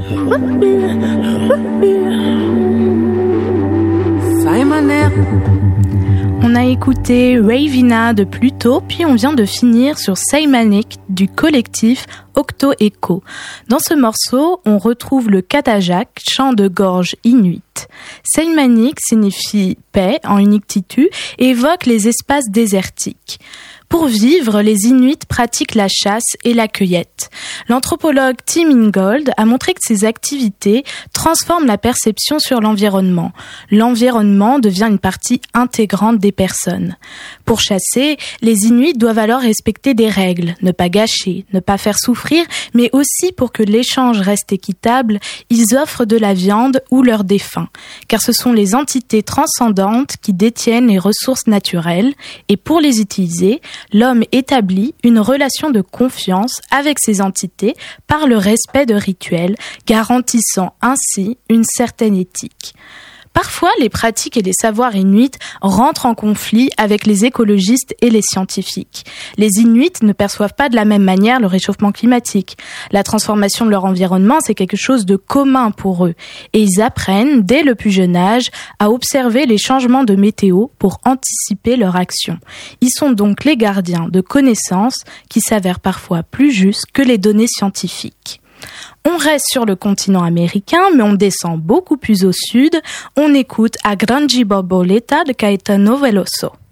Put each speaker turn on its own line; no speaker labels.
On a écouté Ravina de Pluto, puis on vient de finir sur Seimanik du collectif Octo Echo. Dans ce morceau, on retrouve le Katajak, chant de gorge inuit. Seimanik signifie paix en inuktitut et évoque les espaces désertiques. Pour vivre, les Inuits pratiquent la chasse et la cueillette. L'anthropologue Tim Ingold a montré que ces activités transforment la perception sur l'environnement. L'environnement devient une partie intégrante des personnes. Pour chasser, les Inuits doivent alors respecter des règles, ne pas gâcher, ne pas faire souffrir, mais aussi pour que l'échange reste équitable, ils offrent de la viande ou leurs défunts, car ce sont les entités transcendantes qui détiennent les ressources naturelles, et pour les utiliser, l'homme établit une relation de confiance avec ces entités par le respect de rituels, garantissant ainsi une certaine éthique. Parfois, les pratiques et les savoirs inuits rentrent en conflit avec les écologistes et les scientifiques. Les Inuits ne perçoivent pas de la même manière le réchauffement climatique. La transformation de leur environnement, c'est quelque chose de commun pour eux. Et ils apprennent, dès le plus jeune âge, à observer les changements de météo pour anticiper leur action. Ils sont donc les gardiens de connaissances qui s'avèrent parfois plus justes que les données scientifiques. On reste sur le continent américain, mais on descend beaucoup plus au sud. On écoute A Grande Borboleta de Caetano Veloso.